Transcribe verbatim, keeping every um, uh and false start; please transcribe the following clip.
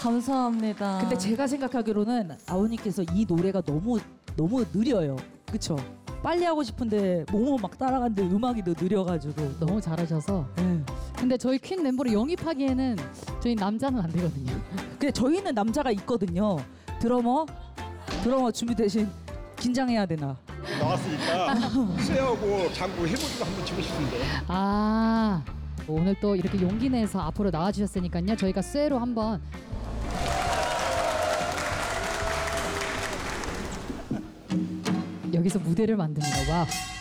감사합니다. 근데 제가 생각하기로는 아우님께서 이 노래가 너무 너무 느려요. 그쵸? 빨리 하고 싶은데 모모 막 따라가는데 음악이 더 느려가지고. 너무 잘하셔서. 네. 근데 저희 퀸 멤버를 영입하기에는 저희 남자는 안 되거든요. 근데 저희는 남자가 있거든요. 드러머, 드러머 준비 대신 긴장해야 되나? 나왔으니까 쇠하고 장구 해보기로 한번 치고 싶은데. 아, 오늘 또 이렇게 용기 내서 앞으로 나와주셨으니까요. 저희가 쇠로 한번. 여기서 무대를 만듭니다. 와.